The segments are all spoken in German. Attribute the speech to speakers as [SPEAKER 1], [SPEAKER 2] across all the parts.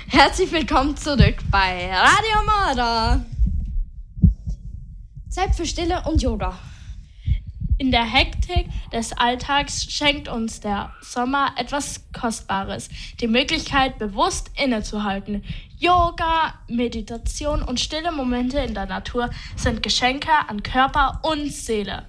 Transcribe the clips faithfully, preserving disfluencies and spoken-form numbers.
[SPEAKER 1] Herzlich willkommen zurück bei Radio Mörder. Zeit für Stille und Yoga.
[SPEAKER 2] In der Hektik des Alltags schenkt uns der Sommer etwas Kostbares, die Möglichkeit, bewusst innezuhalten. Yoga, Meditation und stille Momente in der Natur sind Geschenke an Körper und Seele.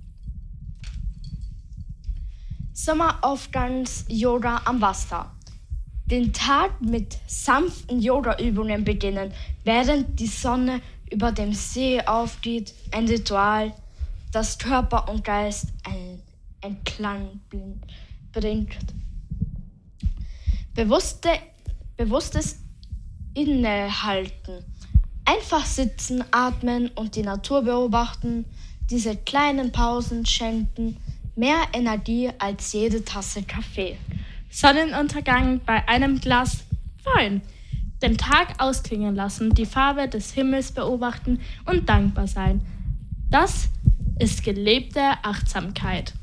[SPEAKER 1] Sommeraufgangs-Yoga am Wasser. Den Tag mit sanften Yoga-Übungen beginnen, während die Sonne über dem See aufgeht. Ein Ritual, das Körper und Geist einen Einklang bringt. Bewusste, bewusstes Innehalten. Einfach sitzen, atmen und die Natur beobachten. Diese kleinen Pausen schenken mehr Energie als jede Tasse Kaffee.
[SPEAKER 2] Sonnenuntergang bei einem Glas Wein. Den Tag ausklingen lassen, die Farbe des Himmels beobachten und dankbar sein. Das ist gelebte Achtsamkeit.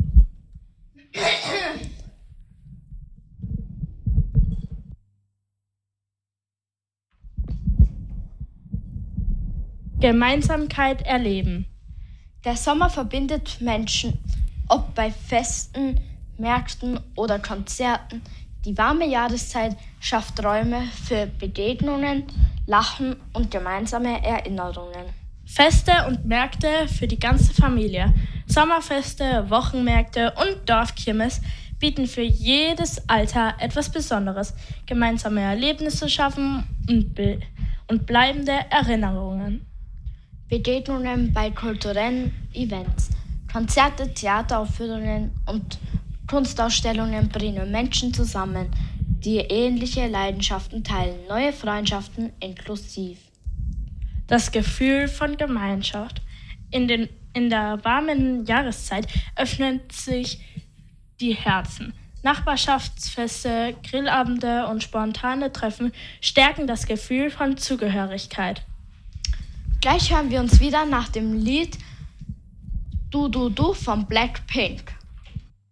[SPEAKER 2] Gemeinsamkeit erleben.
[SPEAKER 1] Der Sommer verbindet Menschen, ob bei Festen, Märkten oder Konzerten. Die warme Jahreszeit schafft Räume für Begegnungen, Lachen und gemeinsame Erinnerungen.
[SPEAKER 2] Feste und Märkte für die ganze Familie. Sommerfeste, Wochenmärkte und Dorfkirmes bieten für jedes Alter etwas Besonderes. Gemeinsame Erlebnisse schaffen und, be- und bleibende Erinnerungen.
[SPEAKER 1] Begegnungen bei kulturellen Events, Konzerte, Theateraufführungen und Kunstausstellungen bringen Menschen zusammen, die ähnliche Leidenschaften teilen, neue Freundschaften inklusiv.
[SPEAKER 2] Das Gefühl von Gemeinschaft. In, den, in der warmen Jahreszeit öffnen sich die Herzen. Nachbarschaftsfeste, Grillabende und spontane Treffen stärken das Gefühl von Zugehörigkeit.
[SPEAKER 1] Gleich hören wir uns wieder nach dem Lied Du Du Du von Blackpink.